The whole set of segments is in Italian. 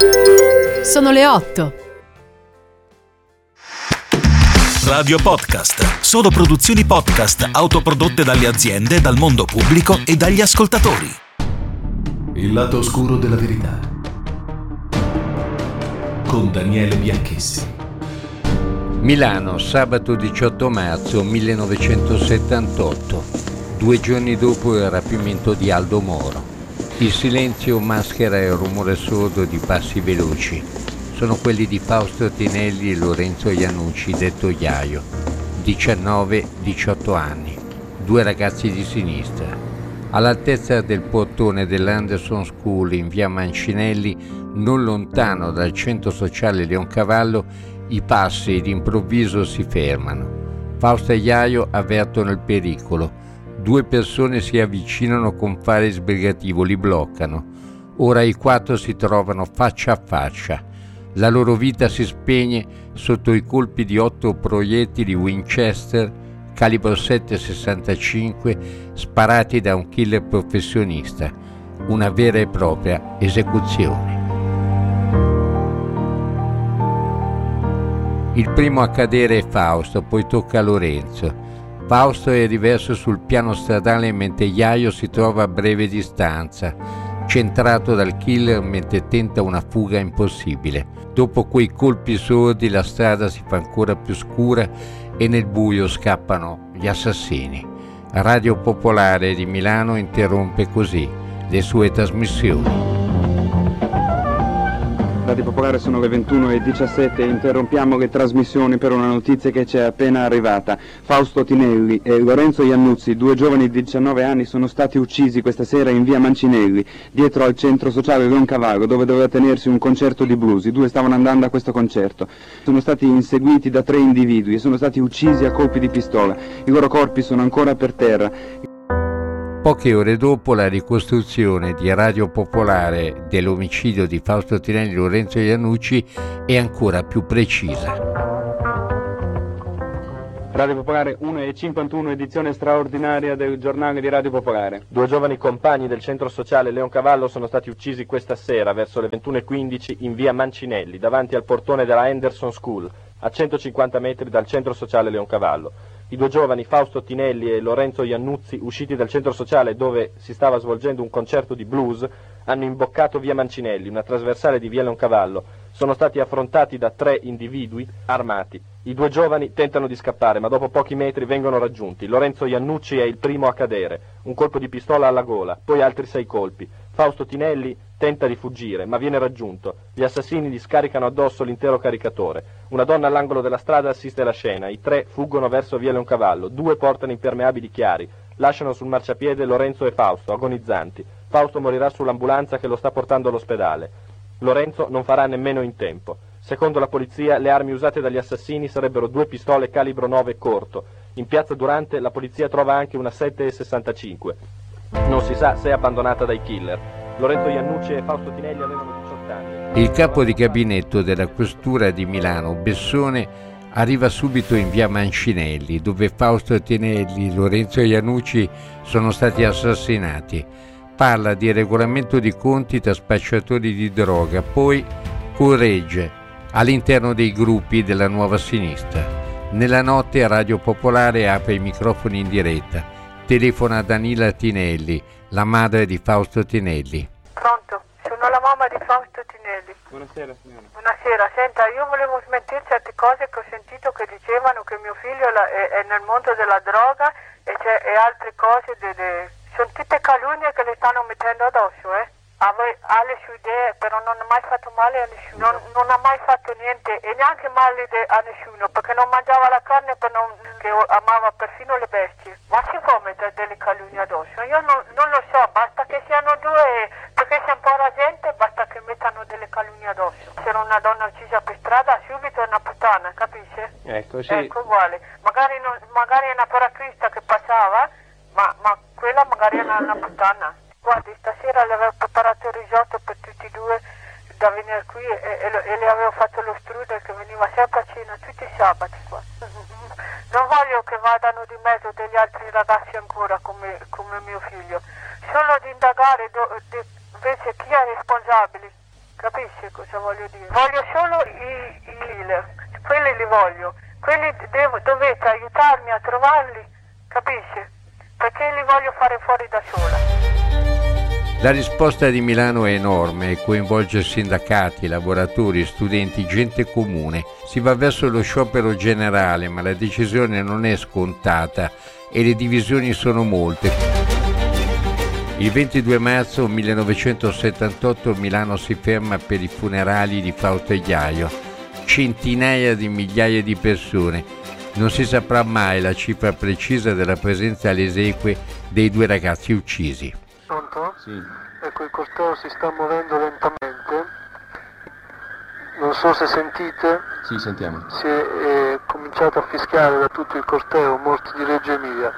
Sono le 8. Radio Podcast. Solo produzioni podcast autoprodotte dalle aziende, dal mondo pubblico e dagli ascoltatori. Il lato oscuro della verità. Con Daniele Bianchessi. Milano, sabato 18 marzo 1978, 2 giorni dopo il rapimento di Aldo Moro. Il silenzio maschera il rumore sordo di passi veloci. Sono quelli di Fausto Tinelli e Lorenzo Iannucci, detto Iaio, 19-18 anni, 2 ragazzi di sinistra. All'altezza del portone dell'Anderson School in via Mancinelli, non lontano dal centro sociale Leoncavallo, i passi d'improvviso si fermano. Fausto e Iaio avvertono il pericolo. 2 persone si avvicinano con fare sbrigativo, li bloccano. Ora i 4 si trovano faccia a faccia. La loro vita si spegne sotto i colpi di 8 proiettili Winchester calibro 7,65 sparati da un killer professionista. Una vera e propria esecuzione. Il primo a cadere è Fausto, poi tocca a Lorenzo. Fausto è riverso sul piano stradale mentre Iaio si trova a breve distanza, centrato dal killer mentre tenta una fuga impossibile. Dopo quei colpi sordi la strada si fa ancora più scura e nel buio scappano gli assassini. Radio Popolare di Milano interrompe così le sue trasmissioni. Radio Popolare, sono le 21:17 e interrompiamo le trasmissioni per una notizia che ci è appena arrivata. Fausto Tinelli e Lorenzo Iannuzzi, 2 giovani di 19 anni, sono stati uccisi questa sera in via Mancinelli, dietro al centro sociale Leoncavallo, dove doveva tenersi un concerto di blues. I 2 stavano andando a questo concerto. Sono stati inseguiti da 3 individui e sono stati uccisi a colpi di pistola. I loro corpi sono ancora per terra. Poche ore dopo la ricostruzione di Radio Popolare dell'omicidio di Fausto Tinelli e Lorenzo Iannucci è ancora più precisa. Radio Popolare 1:51, edizione straordinaria del giornale di Radio Popolare. 2 giovani compagni del centro sociale Leoncavallo sono stati uccisi questa sera verso le 21:15 in via Mancinelli, davanti al portone della Anderson School, a 150 metri dal centro sociale Leoncavallo. I 2 giovani, Fausto Tinelli e Lorenzo Iannuzzi, usciti dal centro sociale dove si stava svolgendo un concerto di blues, hanno imboccato via Mancinelli, una trasversale di via Leoncavallo. Sono stati affrontati da 3 individui armati. I 2 giovani tentano di scappare, ma dopo pochi metri vengono raggiunti. Lorenzo Iannucci è il primo a cadere, un colpo di pistola alla gola, poi altri 6 colpi. Fausto Tinelli tenta di fuggire, ma viene raggiunto. Gli assassini gli scaricano addosso l'intero caricatore. Una donna all'angolo della strada assiste alla scena. I 3 fuggono verso via Leoncavallo. 2 portano impermeabili chiari. Lasciano sul marciapiede Lorenzo e Fausto, agonizzanti. Fausto morirà sull'ambulanza che lo sta portando all'ospedale. Lorenzo non farà nemmeno in tempo. Secondo la polizia, le armi usate dagli assassini sarebbero 2 pistole calibro 9 corto. In piazza Durante la polizia trova anche una 7,65. Non si sa se è abbandonata dai killer. Lorenzo Iannucci e Fausto Tinelli avevano 18 anni. Il capo di gabinetto della questura di Milano, Bessone, arriva subito in via Mancinelli, dove Fausto Tinelli e Lorenzo Iannucci sono stati assassinati. Parla di regolamento di conti tra spacciatori di droga, poi corregge all'interno dei gruppi della nuova sinistra. Nella notte Radio Popolare apre i microfoni in diretta. Telefona Danila Tinelli, la madre di Fausto Tinelli. Pronto? Sono la mamma di Fausto Tinelli. Buonasera signora. Buonasera, senta, io volevo smentire certe cose che ho sentito che dicevano che mio figlio è nel mondo della droga e altre cose, sono tutte calunnie che le stanno mettendo addosso, Ha le sue idee, però non ha mai fatto male a nessuno, non ha mai fatto niente e neanche male a nessuno, perché non mangiava la carne, che amava perfino le bestie. Ma si può mettere delle calunnie addosso? Io non lo so, basta che siano 2, perché c'è un po' la gente, basta che mettano delle calunnie addosso. Se era una donna uccisa per strada, subito è una puttana, capisce? Ecco, sì. Ecco, uguale. Magari è una paracrista che passava, ma quella magari è una puttana. Guardi, stasera le avevo preparato il risotto per tutti e 2 da venire qui e le avevo fatto lo strudel che veniva sempre a cena tutti i sabati qua. Non voglio che vadano di mezzo degli altri ragazzi ancora come mio figlio. Solo di indagare invece chi è responsabile. capisci cosa voglio dire? Voglio solo quelli li voglio, quelli dovete aiutarmi a trovarli, capisci? Perché li voglio fare fuori da sola. La risposta di Milano è enorme e coinvolge sindacati, lavoratori, studenti, gente comune. Si va verso lo sciopero generale, ma la decisione non è scontata e le divisioni sono molte. Il 22 marzo 1978 Milano si ferma per i funerali di Fausto Iaio. Centinaia di migliaia di persone. Non si saprà mai la cifra precisa della presenza alle esequie dei due ragazzi uccisi. Pronto? Sì. Ecco, il corteo si sta muovendo lentamente. Non so se sentite. Sì, sentiamo. Si è cominciato a fischiare da tutto il corteo morti di Reggio Emilia.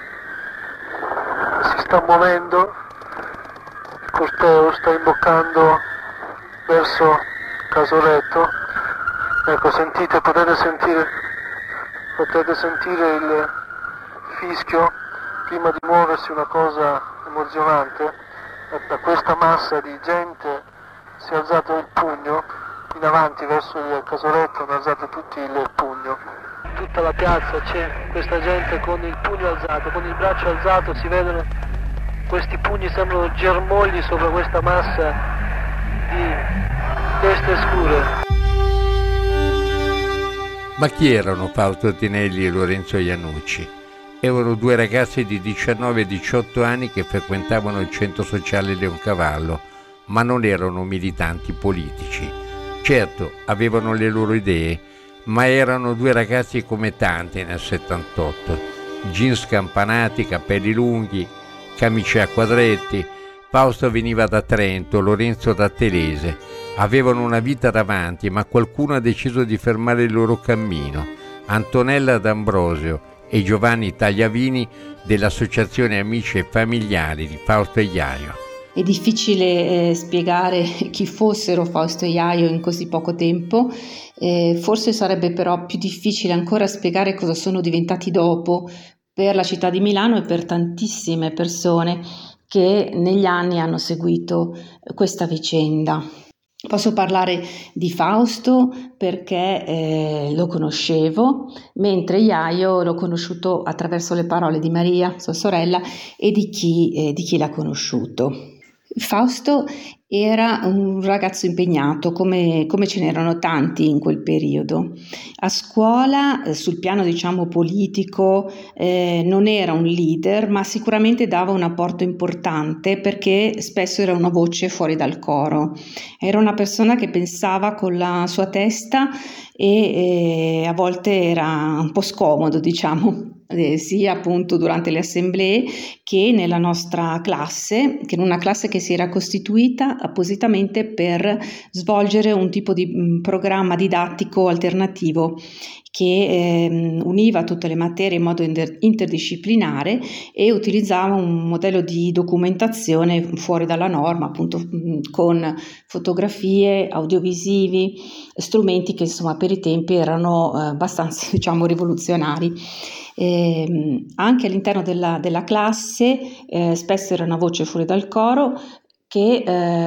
Si sta muovendo, il corteo sta imboccando verso Casoretto. Ecco, sentite, potete sentire il fischio. Prima di muoversi una cosa emozionante. Da questa massa di gente si è alzato il pugno, in avanti verso il Casoretto hanno alzato tutti il pugno. Tutta la piazza c'è questa gente con il pugno alzato, con il braccio alzato, si vedono questi pugni, sembrano germogli sopra questa massa di teste scure. Ma chi erano Fausto Tinelli e Lorenzo Iannucci? Erano due ragazzi di 19 e 18 anni che frequentavano il centro sociale Leoncavallo, ma non erano militanti politici. Certo, avevano le loro idee, ma erano due ragazzi come tanti nel 78. Jeans scampanati, capelli lunghi, camicie a quadretti. Fausto veniva da Trento, Lorenzo da Telese. Avevano una vita davanti, ma qualcuno ha deciso di fermare il loro cammino. Antonella D'Ambrosio e Giovanni Tagliavini dell'Associazione Amici e Familiari di Fausto Iaio. È difficile spiegare chi fossero Fausto e Iaio in così poco tempo, forse sarebbe però più difficile ancora spiegare cosa sono diventati dopo per la città di Milano e per tantissime persone che negli anni hanno seguito questa vicenda. Posso parlare di Fausto perché lo conoscevo, mentre Iaio l'ho conosciuto attraverso le parole di Maria, sua sorella, e di chi l'ha conosciuto. Fausto era un ragazzo impegnato, come ce n'erano tanti in quel periodo. A scuola, sul piano diciamo politico, non era un leader, ma sicuramente dava un apporto importante perché spesso era una voce fuori dal coro. Era una persona che pensava con la sua testa e a volte era un po' scomodo, diciamo. Sia appunto durante le assemblee che nella nostra classe, che in una classe che si era costituita appositamente per svolgere un tipo di programma didattico alternativo che univa tutte le materie in modo interdisciplinare e utilizzava un modello di documentazione fuori dalla norma, appunto con fotografie, audiovisivi, strumenti che insomma per i tempi erano abbastanza diciamo rivoluzionari. Anche all'interno della classe spesso era una voce fuori dal coro che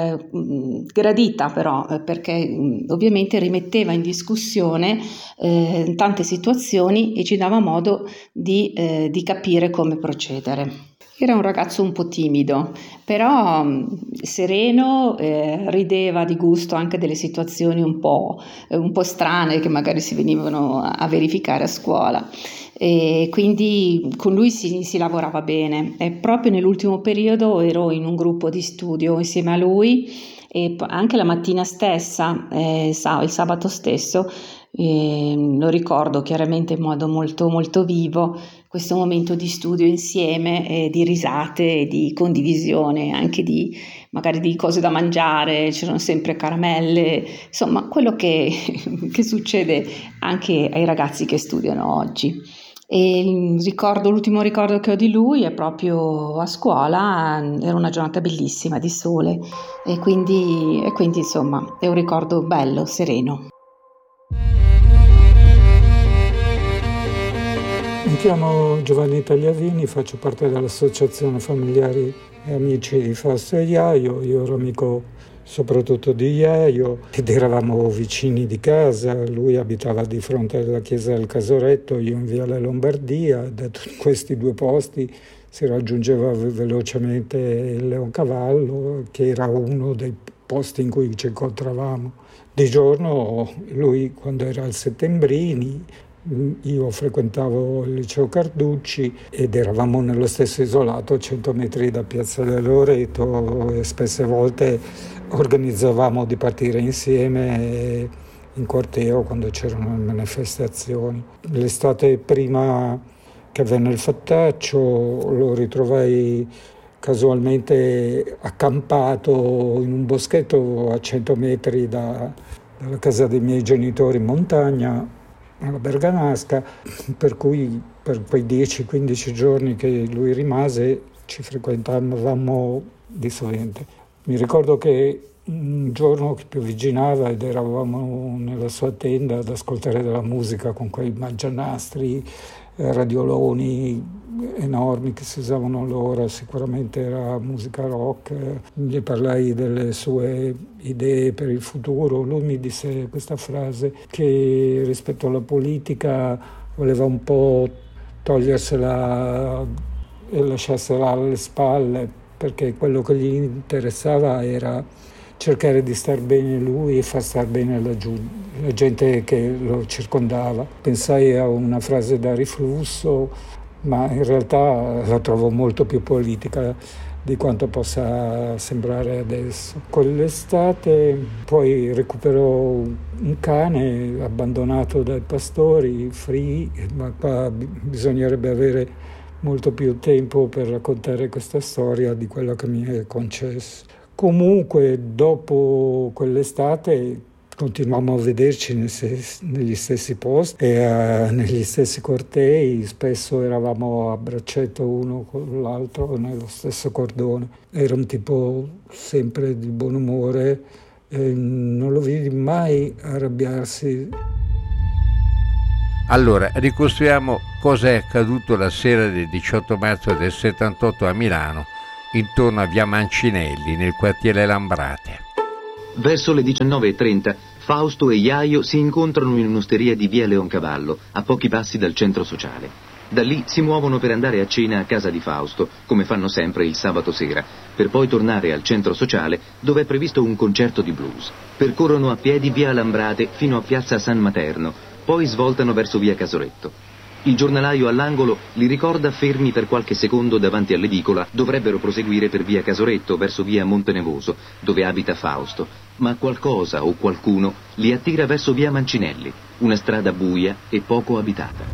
gradita però perché ovviamente rimetteva in discussione tante situazioni e ci dava modo di capire come procedere. Era un ragazzo un po' timido, però sereno, rideva di gusto anche delle situazioni un po' strane che magari si venivano a verificare a scuola. E quindi con lui si lavorava bene e proprio nell'ultimo periodo ero in un gruppo di studio insieme a lui e anche la mattina stessa, il sabato stesso, lo ricordo chiaramente in modo molto molto vivo questo momento di studio insieme, di risate e di condivisione, anche magari di cose da mangiare, c'erano sempre caramelle, insomma quello che succede anche ai ragazzi che studiano oggi. E l'ultimo ricordo che ho di lui è proprio a scuola, era una giornata bellissima di sole e quindi insomma è un ricordo bello, sereno. Mi chiamo Giovanni Tagliavini, faccio parte dell'Associazione Familiari e Amici di Fausto e Iaio. Io ero amico soprattutto di Iaio, ed eravamo vicini di casa. Lui abitava di fronte alla chiesa del Casoretto, io in Viale Lombardia. Da questi due posti si raggiungeva velocemente il Leoncavallo, che era uno dei posti in cui ci incontravamo. Di giorno lui, quando era al Settembrini, io frequentavo il liceo Carducci ed eravamo nello stesso isolato, 100 metri da Piazzale Loreto, e spesse volte organizzavamo di partire insieme in corteo quando c'erano manifestazioni. L'estate prima che avvenne il fattaccio lo ritrovai casualmente accampato in un boschetto a 100 metri dalla casa dei miei genitori in montagna, alla Bergamasca, per cui per quei 10-15 giorni che lui rimase ci frequentavamo di sovente. Mi ricordo che un giorno che piovigginava ed eravamo nella sua tenda ad ascoltare della musica con quei mangianastri, radioloni enormi che si usavano allora, sicuramente era musica rock. Gli parlai delle sue idee per il futuro. Lui mi disse questa frase, che rispetto alla politica voleva un po' togliersela e lasciarsela alle spalle, perché quello che gli interessava era cercare di star bene lui e far star bene la gente che lo circondava. Pensai a una frase da riflusso, ma in realtà la trovo molto più politica di quanto possa sembrare adesso. Quell'estate poi recuperò un cane abbandonato dai pastori, Free, ma qua bisognerebbe avere molto più tempo per raccontare questa storia di quello che mi è concesso. Comunque, dopo quell'estate continuammo a vederci negli stessi posti e negli stessi cortei. Spesso eravamo a braccetto uno con l'altro nello stesso cordone. Era un tipo sempre di buon umore e non lo vidi mai arrabbiarsi. Allora, ricostruiamo cosa è accaduto la sera del 18 marzo del 78 a Milano, intorno a via Mancinelli, nel quartiere Lambrate. Verso le 19:30, Fausto e Iaio si incontrano in un'osteria di via Leoncavallo, a pochi passi dal centro sociale. Da lì si muovono per andare a cena a casa di Fausto, come fanno sempre il sabato sera, per poi tornare al centro sociale, dove è previsto un concerto di blues. Percorrono a piedi via Lambrate fino a piazza San Materno, poi svoltano verso via Casoretto. Il giornalaio all'angolo li ricorda fermi per qualche secondo davanti all'edicola. Dovrebbero proseguire per via Casoretto verso via Montenevoso, dove abita Fausto, ma qualcosa o qualcuno li attira verso via Mancinelli, una strada buia e poco abitata.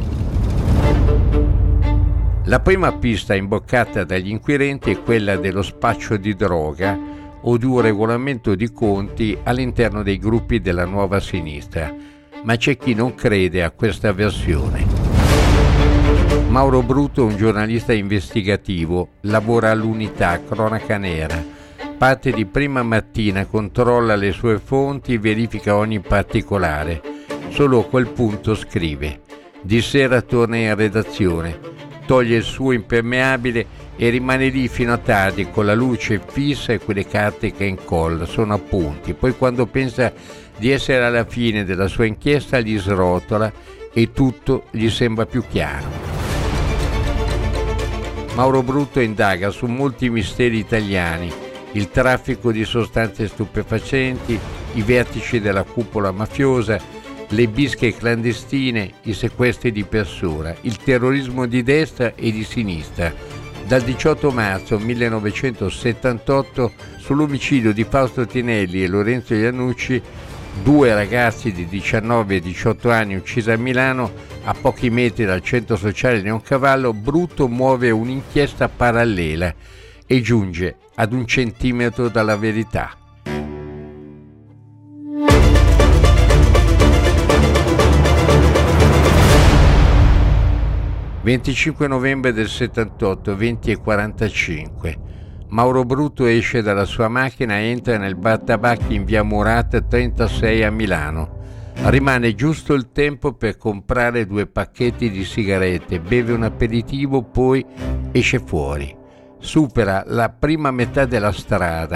La prima pista imboccata dagli inquirenti è quella dello spaccio di droga o di un regolamento di conti all'interno dei gruppi della nuova sinistra, ma c'è chi non crede a questa versione. Mauro Bruto, un giornalista investigativo, lavora all'Unità, cronaca nera. Parte di prima mattina, controlla le sue fonti, verifica ogni particolare. Solo a quel punto scrive. Di sera torna in redazione, toglie il suo impermeabile e rimane lì fino a tardi con la luce fissa e quelle carte che incolla. Sono appunti. Poi quando pensa di essere alla fine della sua inchiesta li srotola e tutto gli sembra più chiaro. Mauro Bruto indaga su molti misteri italiani, il traffico di sostanze stupefacenti, i vertici della cupola mafiosa, le bische clandestine, i sequestri di persona, il terrorismo di destra e di sinistra. Dal 18 marzo 1978 sull'omicidio di Fausto Tinelli e Lorenzo Iannucci, due ragazzi di 19 e 18 anni uccisi a Milano, a pochi metri dal centro sociale Leoncavallo, Bruto muove un'inchiesta parallela e giunge ad 1 centimetro dalla verità. «25 novembre del 78, 20:45. Mauro Bruto esce dalla sua macchina e entra nel bar tabacchi in via Murata 36 a Milano. Rimane giusto il tempo per comprare 2 pacchetti di sigarette, beve un aperitivo, poi esce fuori. Supera la prima metà della strada,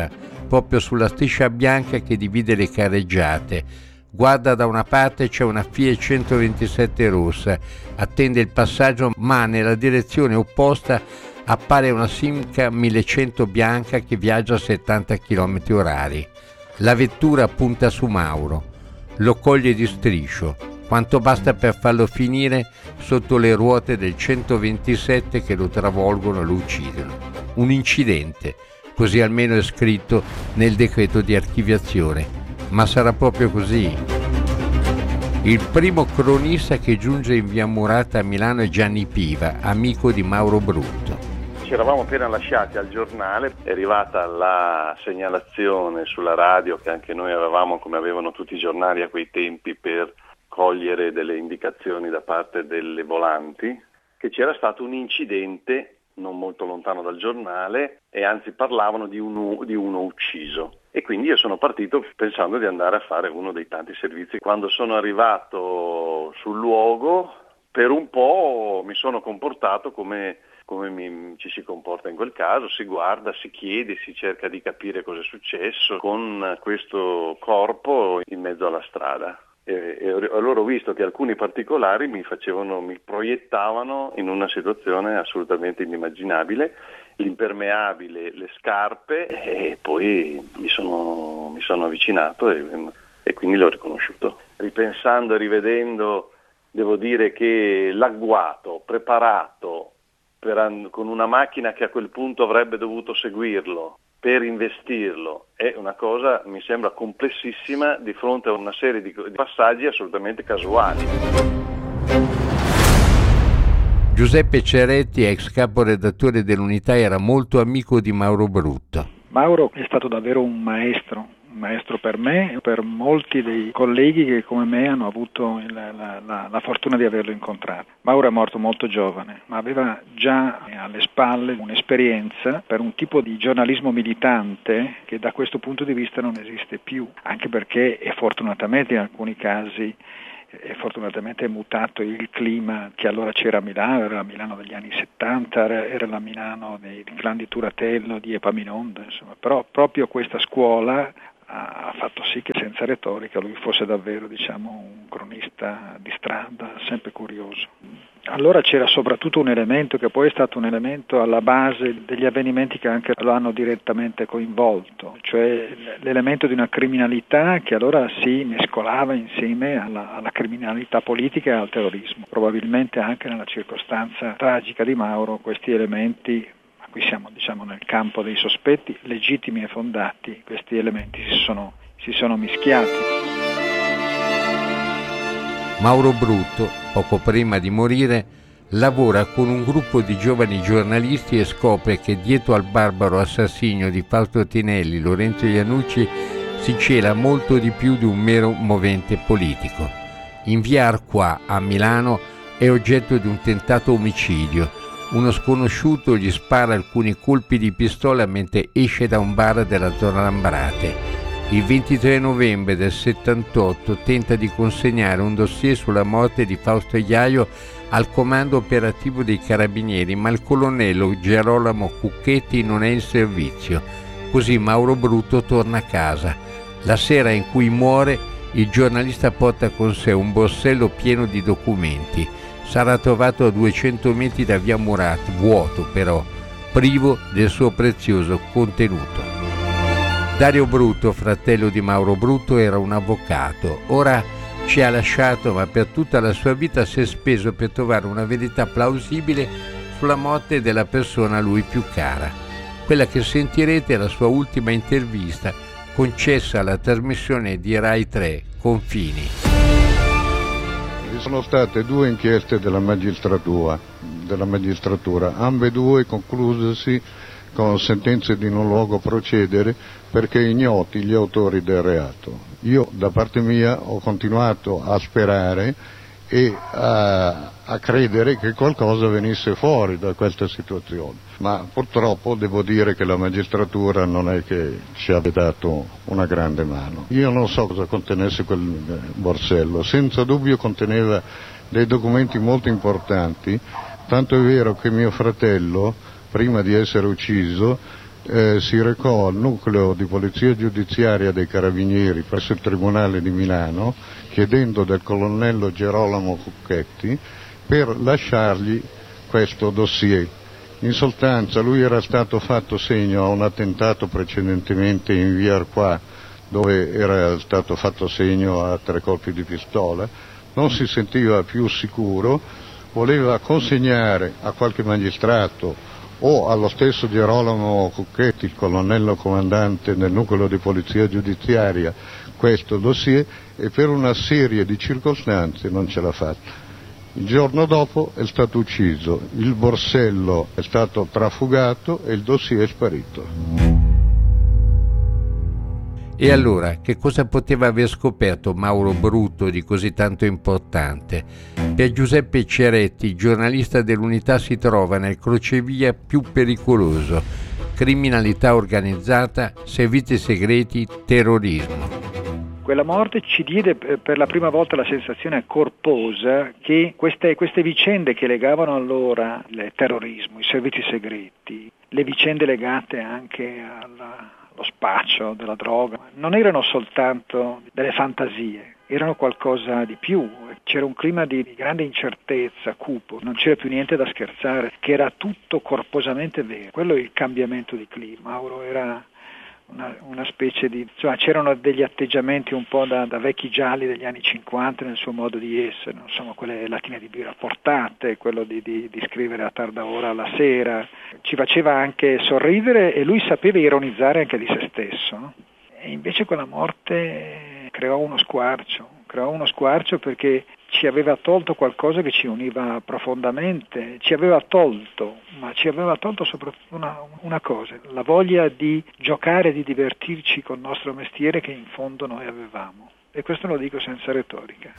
proprio sulla striscia bianca che divide le carreggiate. Guarda, da una parte c'è una Fiat 127 rossa, attende il passaggio, ma nella direzione opposta appare una Simca 1100 bianca che viaggia a 70 km/h. La vettura punta su Mauro, lo coglie di striscio, quanto basta per farlo finire sotto le ruote del 127 che lo travolgono e lo uccidono. Un incidente, così almeno è scritto nel decreto di archiviazione. Ma sarà proprio così? Il primo cronista che giunge in via Murata a Milano è Gianni Piva, amico di Mauro Brutto. Ci eravamo appena lasciati al giornale, è arrivata la segnalazione sulla radio che anche noi avevamo, come avevano tutti i giornali a quei tempi, per cogliere delle indicazioni da parte delle volanti, che c'era stato un incidente non molto lontano dal giornale e anzi parlavano di uno ucciso. E quindi io sono partito pensando di andare a fare uno dei tanti servizi. Quando sono arrivato sul luogo, per un po' mi sono comportato come ci si comporta in quel caso, si guarda, si chiede, si cerca di capire cosa è successo con questo corpo in mezzo alla strada. E allora ho visto che alcuni particolari mi proiettavano in una situazione assolutamente inimmaginabile, l'impermeabile, le scarpe, e poi mi sono avvicinato e quindi l'ho riconosciuto. Ripensando e rivedendo, devo dire che l'agguato, preparato con una macchina che a quel punto avrebbe dovuto seguirlo, per investirlo, è una cosa, mi sembra, complessissima di fronte a una serie di passaggi assolutamente casuali. Giuseppe Ceretti, ex caporedattore dell'Unità, era molto amico di Mauro Brutto. Mauro è stato davvero un maestro per me e per molti dei colleghi che come me hanno avuto la fortuna di averlo incontrato. Mauro è morto molto giovane, ma aveva già alle spalle un'esperienza per un tipo di giornalismo militante che da questo punto di vista non esiste più, anche perché fortunatamente in alcuni casi è mutato il clima che allora c'era a Milano, era la Milano degli anni 70, era la Milano dei clan di Turatello, di Epaminonda, insomma. Però proprio questa scuola ha fatto sì che senza retorica lui fosse davvero, un cronista di strada, sempre curioso. Allora c'era soprattutto un elemento che poi è stato un elemento alla base degli avvenimenti che anche lo hanno direttamente coinvolto, cioè l'elemento di una criminalità che allora si mescolava insieme alla criminalità politica e al terrorismo. Probabilmente anche nella circostanza tragica di Mauro questi elementi, qui siamo nel campo dei sospetti legittimi e fondati, questi elementi si sono mischiati. Mauro Brutto, poco prima di morire, lavora con un gruppo di giovani giornalisti e scopre che dietro al barbaro assassinio di Fausto Tinelli, Lorenzo Iannucci, si cela molto di più di un mero movente politico. In via Arquà a Milano è oggetto di un tentato omicidio. Uno sconosciuto gli spara alcuni colpi di pistola mentre esce da un bar della zona Lambrate. Il 23 novembre del 78 tenta di consegnare un dossier sulla morte di Fausto Iaio al comando operativo dei Carabinieri, ma il colonnello Gerolamo Cucchetti non è in servizio. Così Mauro Brutto torna a casa. La sera in cui muore, il giornalista porta con sé un borsello pieno di documenti. Sarà trovato a 200 metri da via Murat, vuoto però, privo del suo prezioso contenuto. Dario Brutto, fratello di Mauro Brutto, era un avvocato. Ora ci ha lasciato, ma per tutta la sua vita si è speso per trovare una verità plausibile sulla morte della persona a lui più cara. Quella che sentirete è la sua ultima intervista concessa alla trasmissione di Rai 3, Confini. Vi sono state 2 inchieste della magistratura, ambedue conclusesi con sentenze di non luogo procedere perché ignoti gli autori del reato. Io da parte mia ho continuato a sperare e a credere che qualcosa venisse fuori da questa situazione, ma purtroppo devo dire che la magistratura non è che ci abbia dato una grande mano. Io non so cosa contenesse quel borsello, senza dubbio conteneva dei documenti molto importanti, tanto è vero che mio fratello, prima di essere ucciso, si recò al nucleo di polizia giudiziaria dei Carabinieri presso il Tribunale di Milano chiedendo del colonnello Gerolamo Cucchetti per lasciargli questo dossier. In sostanza lui era stato fatto segno a un attentato precedentemente in via Arquà, dove era stato fatto segno a 3 colpi di pistola, non si sentiva più sicuro, voleva consegnare a qualche magistrato o allo stesso Gerolamo Cucchetti, il colonnello comandante del nucleo di polizia giudiziaria, questo dossier, e per una serie di circostanze non ce l'ha fatta. Il giorno dopo è stato ucciso, il borsello è stato trafugato e il dossier è sparito. E allora, che cosa poteva aver scoperto Mauro Bruto di così tanto importante? Per Giuseppe Ceretti, giornalista dell'Unità, si trova nel crocevia più pericoloso: criminalità organizzata, servizi segreti, terrorismo. Quella morte ci diede per la prima volta la sensazione corposa che queste vicende che legavano allora il terrorismo, i servizi segreti, le vicende legate anche allo spaccio della droga, non erano soltanto delle fantasie, erano qualcosa di più. C'era un clima di grande incertezza, cupo, non c'era più niente da scherzare, che era tutto corposamente vero. Quello è il cambiamento di clima. Mauro era una specie di, insomma, c'erano degli atteggiamenti un po' da vecchi gialli degli anni 50 nel suo modo di essere, insomma, quelle lattine di birra portate, quello di scrivere a tarda ora alla sera, ci faceva anche sorridere e lui sapeva ironizzare anche di se stesso, no? E invece quella morte creò uno squarcio perché ci aveva tolto qualcosa che ci univa profondamente, ci aveva tolto soprattutto una cosa, la voglia di giocare, di divertirci col nostro mestiere che in fondo noi avevamo. E questo lo dico senza retorica.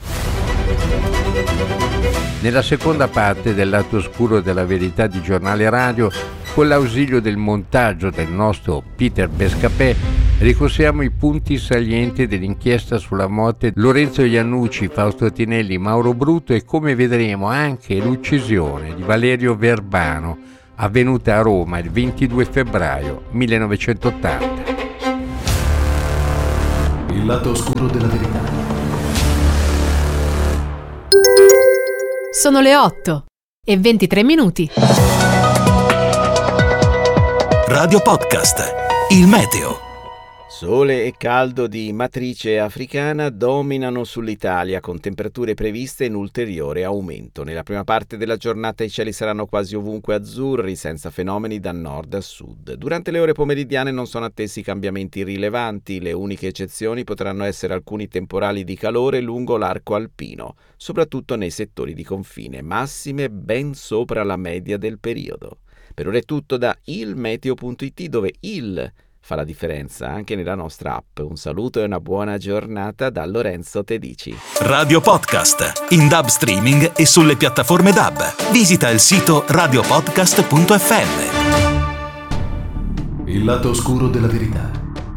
Nella seconda parte del lato oscuro della verità di Giornale Radio, con l'ausilio del montaggio del nostro Peter Bescapè, ricostruiamo i punti salienti dell'inchiesta sulla morte di Lorenzo Iannucci, Fausto Tinelli, Mauro Bruto e, come vedremo, anche l'uccisione di Valerio Verbano, avvenuta a Roma il 22 febbraio 1980. Il lato oscuro della verità. Sono le 8:23. Radio Podcast, il meteo. Sole e caldo di matrice africana dominano sull'Italia, con temperature previste in ulteriore aumento. Nella prima parte della giornata i cieli saranno quasi ovunque azzurri, senza fenomeni da nord a sud. Durante le ore pomeridiane non sono attesi cambiamenti rilevanti. Le uniche eccezioni potranno essere alcuni temporali di calore lungo l'arco alpino, soprattutto nei settori di confine, massime ben sopra la media del periodo. Per ora è tutto da ilmeteo.it, dove il fa la differenza anche nella nostra app. Un saluto e una buona giornata da Lorenzo Tedici. Radio Podcast, in DAB streaming e sulle piattaforme DAB. Visita il sito radiopodcast.fm. Il lato oscuro della verità.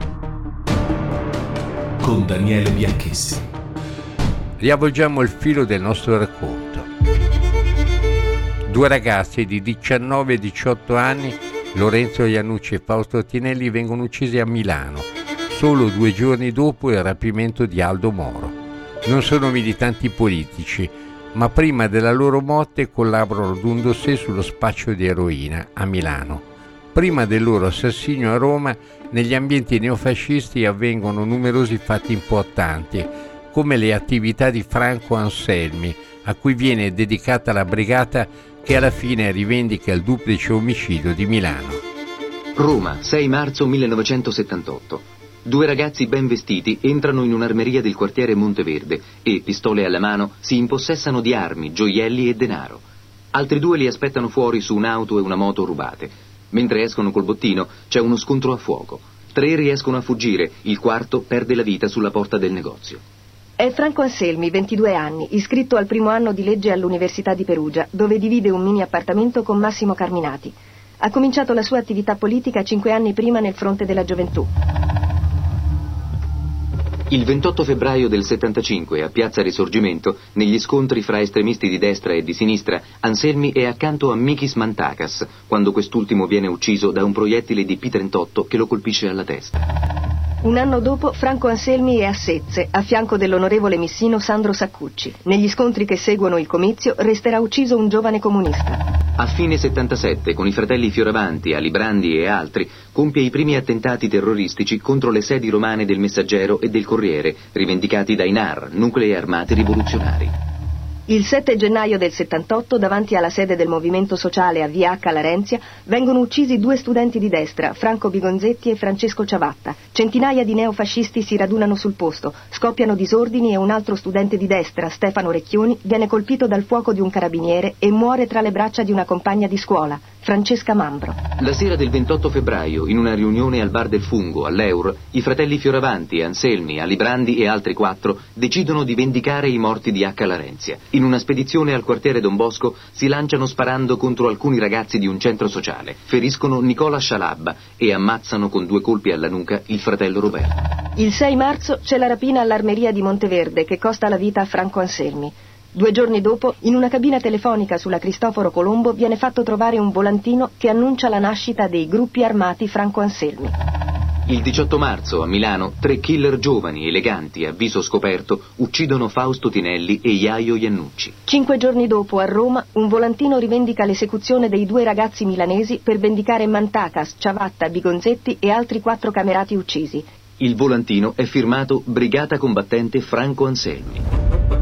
Con Daniele Bianchessi. Riavvolgiamo il filo del nostro racconto. 2 ragazzi di 19 e 18 anni, Lorenzo Iannucci e Fausto Tinelli, vengono uccisi a Milano, solo 2 giorni dopo il rapimento di Aldo Moro. Non sono militanti politici, ma prima della loro morte collaborano ad un dossier sullo spaccio di eroina a Milano. Prima del loro assassinio a Roma, negli ambienti neofascisti avvengono numerosi fatti importanti, come le attività di Franco Anselmi, a cui viene dedicata la brigata che alla fine rivendica il duplice omicidio di Milano. Roma, 6 marzo 1978. 2 ragazzi ben vestiti entrano in un'armeria del quartiere Monteverde e, pistole alla mano, si impossessano di armi, gioielli e denaro. Altri 2 li aspettano fuori su un'auto e una moto rubate. Mentre escono col bottino c'è uno scontro a fuoco. 3 riescono a fuggire, il 4 perde la vita sulla porta del negozio. È Franco Anselmi, 22 anni, iscritto al primo anno di legge all'Università di Perugia, dove divide un mini appartamento con Massimo Carminati. Ha cominciato la sua attività politica 5 anni prima nel Fronte della Gioventù. Il 28 febbraio del 75, a Piazza Risorgimento, negli scontri fra estremisti di destra e di sinistra, Anselmi è accanto a Mikis Mantakas, quando quest'ultimo viene ucciso da un proiettile di P-38 che lo colpisce alla testa. Un anno dopo Franco Anselmi è a Sezze, a fianco dell'onorevole missino Sandro Saccucci. Negli scontri che seguono il comizio resterà ucciso un giovane comunista. A fine 77, con i fratelli Fioravanti, Alibrandi e altri, compie i primi attentati terroristici contro le sedi romane del Messaggero e del Corriere, rivendicati dai NAR, nuclei armati rivoluzionari. Il 7 gennaio del 78, davanti alla sede del Movimento Sociale a Via H. Larenzia, vengono uccisi 2 studenti di destra, Franco Bigonzetti e Francesco Ciavatta. Centinaia di neofascisti si radunano sul posto, scoppiano disordini e un altro studente di destra, Stefano Recchioni, viene colpito dal fuoco di un carabiniere e muore tra le braccia di una compagna di scuola, Francesca Mambro. La sera del 28 febbraio, in una riunione al Bar del Fungo, all'Eur, i fratelli Fioravanti, Anselmi, Alibrandi e altri 4 decidono di vendicare i morti di H. Larenzia. In una spedizione al quartiere Don Bosco si lanciano sparando contro alcuni ragazzi di un centro sociale, feriscono Nicola Scialabba e ammazzano con 2 colpi alla nuca il fratello Roberto. Il 6 marzo c'è la rapina all'Armeria di Monteverde che costa la vita a Franco Anselmi. 2 giorni dopo, in una cabina telefonica sulla Cristoforo Colombo viene fatto trovare un volantino che annuncia la nascita dei gruppi armati Franco Anselmi. Il 18 marzo, a Milano, 3 killer giovani, eleganti, a viso scoperto, uccidono Fausto Tinelli e Iaio Iannucci. 5 giorni dopo, a Roma, un volantino rivendica l'esecuzione dei 2 ragazzi milanesi per vendicare Mantakas, Ciavatta, Bigonzetti e altri 4 camerati uccisi. Il volantino è firmato Brigata Combattente Franco Anselmi.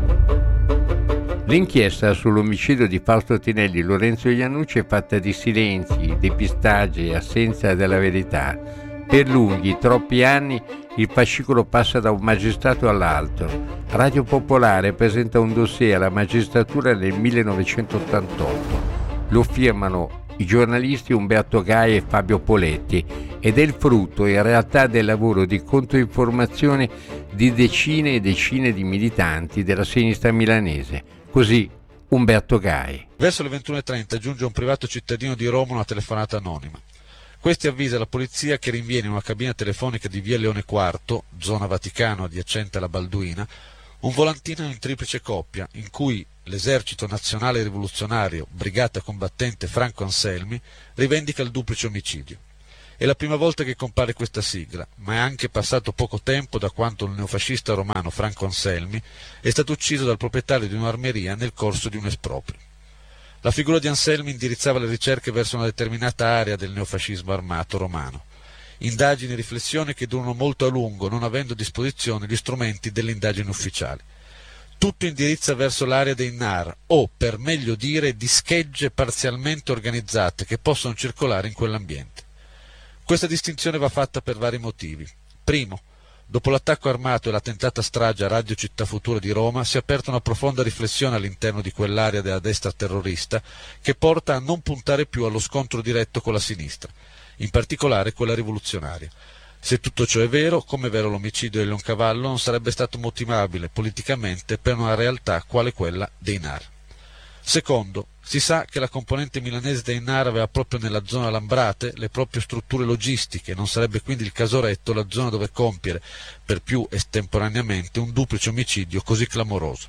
L'inchiesta sull'omicidio di Fausto Tinelli e Lorenzo Iannucci è fatta di silenzi, depistaggi e assenza della verità. Per lunghi, troppi anni, il fascicolo passa da un magistrato all'altro. Radio Popolare presenta un dossier alla magistratura nel 1988. Lo firmano i giornalisti Umberto Gai e Fabio Poletti ed è il frutto in realtà del lavoro di controinformazione di decine e decine di militanti della sinistra milanese. Così Umberto Gai. Verso le 21:30 giunge un privato cittadino di Roma una telefonata anonima. Questi avvisa la polizia che rinviene in una cabina telefonica di via Leone IV, zona Vaticano adiacente alla Balduina, un volantino in triplice coppia in cui l'Esercito Nazionale Rivoluzionario, Brigata Combattente Franco Anselmi, rivendica il duplice omicidio. È la prima volta che compare questa sigla, ma è anche passato poco tempo da quando il neofascista romano Franco Anselmi è stato ucciso dal proprietario di un'armeria nel corso di un esproprio. La figura di Anselmi indirizzava le ricerche verso una determinata area del neofascismo armato romano. Indagini e riflessioni che durano molto a lungo, non avendo a disposizione gli strumenti delle indagini ufficiali. Tutto indirizza verso l'area dei NAR, o, per meglio dire, di schegge parzialmente organizzate che possono circolare in quell'ambiente. Questa distinzione va fatta per vari motivi. Primo, dopo l'attacco armato e la tentata strage a Radio Città Futura di Roma si è aperta una profonda riflessione all'interno di quell'area della destra terrorista che porta a non puntare più allo scontro diretto con la sinistra, in particolare quella rivoluzionaria. Se tutto ciò è vero, come è vero l'omicidio di Leoncavallo, non sarebbe stato motivabile politicamente per una realtà quale quella dei NAR. Secondo, si sa che la componente milanese dei NAR aveva proprio nella zona Lambrate le proprie strutture logistiche, non sarebbe quindi il Casoretto la zona dove compiere, per più estemporaneamente, un duplice omicidio così clamoroso.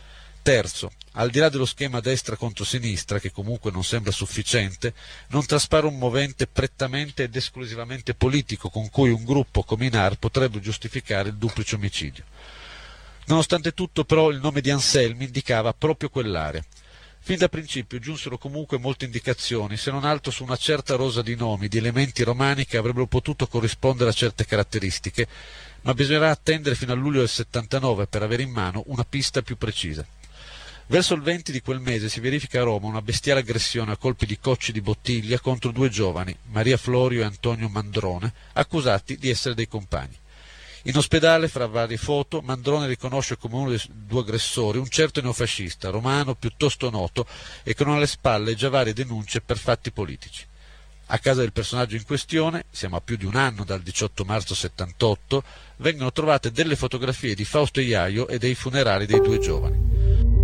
Terzo, al di là dello schema destra contro sinistra, che comunque non sembra sufficiente, non traspare un movente prettamente ed esclusivamente politico con cui un gruppo come i NAR potrebbe giustificare il duplice omicidio. Nonostante tutto, però, il nome di Anselmi indicava proprio quell'area. Fin da principio giunsero comunque molte indicazioni, se non altro su una certa rosa di nomi, di elementi romani che avrebbero potuto corrispondere a certe caratteristiche, ma bisognerà attendere fino a luglio del 79 per avere in mano una pista più precisa. Verso il 20 di quel mese si verifica a Roma una bestiale aggressione a colpi di cocci di bottiglia contro 2 giovani, Maria Florio e Antonio Mandrone, accusati di essere dei compagni. In ospedale, fra varie foto, Mandrone riconosce come uno dei 2 aggressori un certo neofascista, romano piuttosto noto e con alle spalle già varie denunce per fatti politici. A casa del personaggio in questione, siamo a più di un anno dal 18 marzo 78, vengono trovate delle fotografie di Fausto Iaio e dei funerali dei 2 giovani.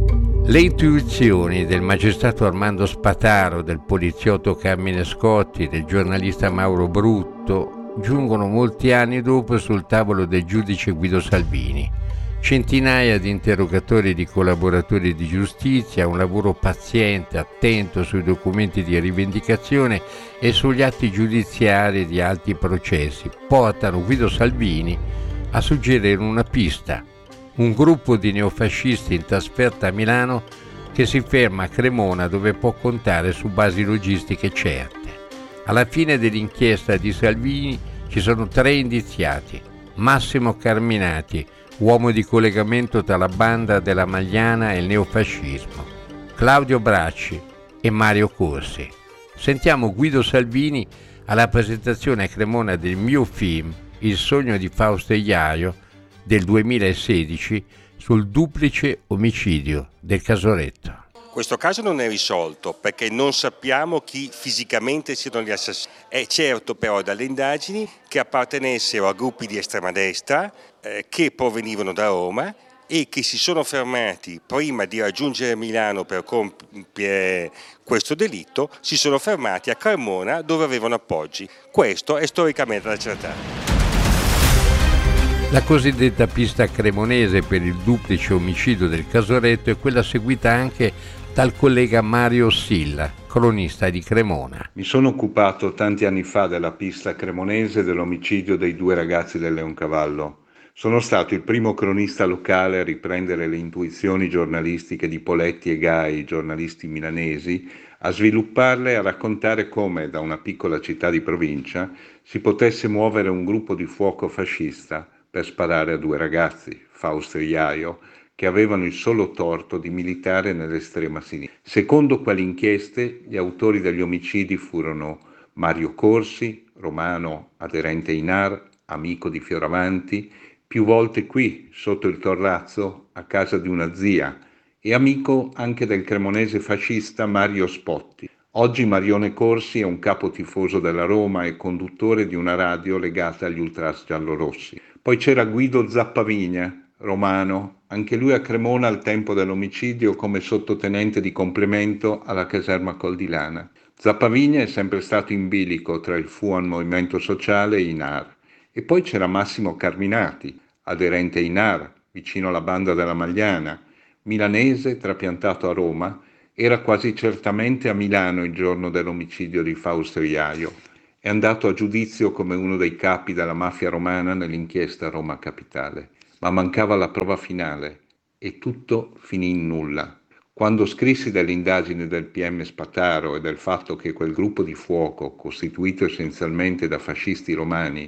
Le intuizioni del magistrato Armando Spataro, del poliziotto Carmine Scotti, del giornalista Mauro Brutto, giungono molti anni dopo sul tavolo del giudice Guido Salvini. Centinaia di interrogatori di collaboratori di giustizia, un lavoro paziente, attento sui documenti di rivendicazione e sugli atti giudiziari di altri processi portano Guido Salvini a suggerire una pista: un gruppo di neofascisti in trasferta a Milano che si ferma a Cremona, dove può contare su basi logistiche certe. Alla fine dell'inchiesta di Salvini ci sono 3 indiziati: Massimo Carminati, uomo di collegamento tra la banda della Magliana e il neofascismo, Claudio Bracci e Mario Corsi. Sentiamo Guido Salvini alla presentazione a Cremona del mio film Il sogno di Fausto e Iaio del 2016 sul duplice omicidio del Casoretto. Questo caso non è risolto perché non sappiamo chi fisicamente siano gli assassini. È certo però dalle indagini che appartenessero a gruppi di estrema destra che provenivano da Roma e che si sono fermati prima di raggiungere Milano per compiere questo delitto, si sono fermati a Cremona dove avevano appoggi. Questo è storicamente da accertare. La cosiddetta pista cremonese per il duplice omicidio del Casoretto è quella seguita anche dal collega Mario Silla, cronista di Cremona. Mi sono occupato tanti anni fa della pista cremonese dell'omicidio dei 2 ragazzi del Leoncavallo. Sono stato il primo cronista locale a riprendere le intuizioni giornalistiche di Poletti e Gai, giornalisti milanesi, a svilupparle e a raccontare come da una piccola città di provincia si potesse muovere un gruppo di fuoco fascista per sparare a 2 ragazzi, Fausto e Iaio, che avevano il solo torto di militare nell'estrema sinistra. Secondo quelle inchieste, gli autori degli omicidi furono Mario Corsi, romano aderente ai NAR, amico di Fioravanti, più volte qui, sotto il Torrazzo, a casa di una zia, e amico anche del cremonese fascista Mario Spotti. Oggi Marione Corsi è un capo tifoso della Roma e conduttore di una radio legata agli ultras giallorossi. Poi c'era Guido Zappavigna, romano, anche lui a Cremona al tempo dell'omicidio come sottotenente di complemento alla caserma Coldilana. Zappavigna è sempre stato in bilico tra il FUAN Movimento Sociale e i NAR. E poi c'era Massimo Carminati, aderente ai NAR, vicino alla banda della Magliana, milanese trapiantato a Roma, era quasi certamente a Milano il giorno dell'omicidio di Fausto e Iaio. È andato a giudizio come uno dei capi della mafia romana nell'inchiesta Roma Capitale, ma mancava la prova finale e tutto finì in nulla. Quando scrissi delle indagini del PM Spataro e del fatto che quel gruppo di fuoco, costituito essenzialmente da fascisti romani,